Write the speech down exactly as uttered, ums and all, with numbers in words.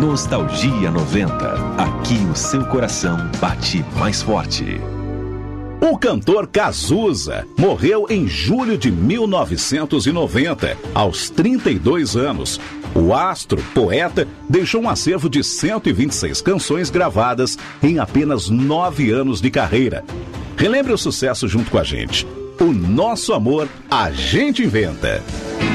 Nostalgia noventa. Aqui o seu coração bate mais forte. O cantor Cazuza morreu em julho de mil novecentos e noventa, aos trinta e dois anos. O astro, poeta, deixou um acervo de cento e vinte e seis canções gravadas em apenas nove anos de carreira. Relembre o sucesso junto com a gente. O nosso amor, a gente inventa.